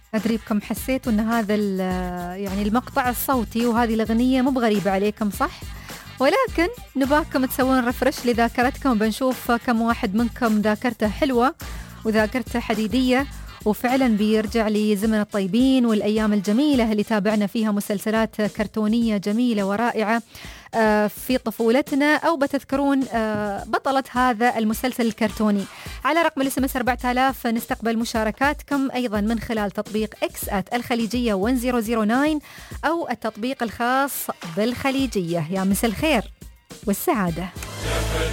أدري بكم حسيتوا أن هذا يعني المقطع الصوتي وهذه الأغنية مو بغريبة عليكم صح؟ ولكن نباكم تسوون رفرش لذاكرتكم، بنشوف كم واحد منكم ذاكرته حلوة وذاكرته حديدية وفعلا بيرجع لزمن الطيبين والأيام الجميلة اللي تابعنا فيها مسلسلات كرتونية جميلة ورائعة في طفولتنا، أو بتذكرون بطلة هذا المسلسل الكرتوني. على رقم الSMS 4000 نستقبل مشاركاتكم أيضا من خلال تطبيق X@الخليجية 1009 أو التطبيق الخاص بالخليجية. يا مساء الخير والسعادة.